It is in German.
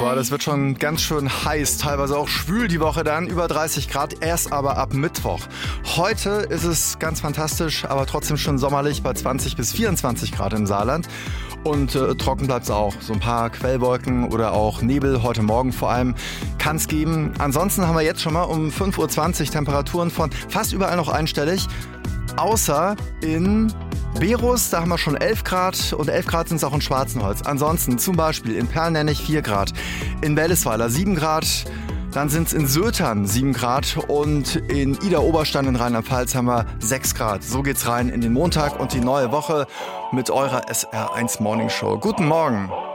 Boah, das wird schon ganz schön heiß, teilweise auch schwül die Woche dann, über 30 Grad, erst aber ab Mittwoch. Heute ist es ganz fantastisch, aber trotzdem schon sommerlich bei 20 bis 24 Grad im Saarland. Und trocken bleibt es auch. So ein paar Quellwolken oder auch Nebel, heute Morgen vor allem, kann es geben. Ansonsten haben wir jetzt schon mal um 5.20 Uhr Temperaturen von fast überall noch einstellig. Außer in Berus, da haben wir schon 11 Grad und 11 Grad sind es auch in Schwarzenholz. Ansonsten zum Beispiel in Perlnennich 4 Grad, in Wellesweiler 7 Grad, dann sind es in Sötern 7 Grad und in Idar-Oberstein in Rheinland-Pfalz haben wir 6 Grad. So geht's rein in den Montag und die neue Woche mit eurer SR1 Morning Show. Guten Morgen.